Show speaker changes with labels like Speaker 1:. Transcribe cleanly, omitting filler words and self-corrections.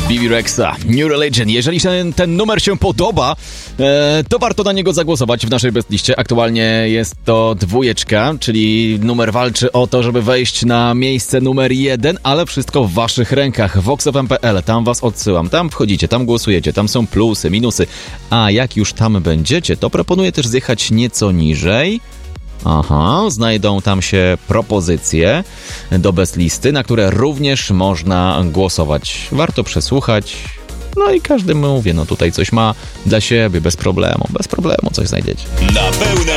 Speaker 1: Bibi Rexa, New Religion. Jeżeli ten numer się podoba, to warto na niego zagłosować w naszej bestliście. Aktualnie jest to 2, czyli numer walczy o to, żeby wejść na miejsce numer 1, ale wszystko w waszych rękach. voxfm.pl, tam was odsyłam, tam wchodzicie, tam głosujecie, tam są plusy, minusy. A jak już tam będziecie, to proponuję też zjechać nieco niżej. Znajdą tam się propozycje do bestlisty, na które również można głosować. Warto przesłuchać, no i każdy mówi, tutaj coś ma dla siebie, bez problemu coś znajdziecie.
Speaker 2: Na pełne